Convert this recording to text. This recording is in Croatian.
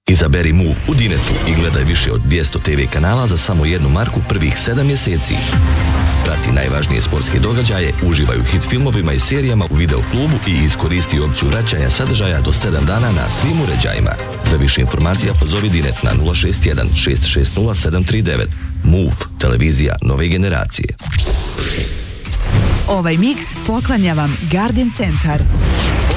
Izaberi Move u Dinetu i gledaj više od 200 TV kanala za samo 1 marku prvih 7 mjeseci. Prati najvažnije sportske događaje, uživaj u hit filmovima i serijama u video klubu i iskoristi opciju vraćanja sadržaja do 7 dana na svim uređajima. Za više informacija pozovi Dinet na 061 660 739. Move, televizija nove generacije. Ovaj miks poklanja vam Garden Centar.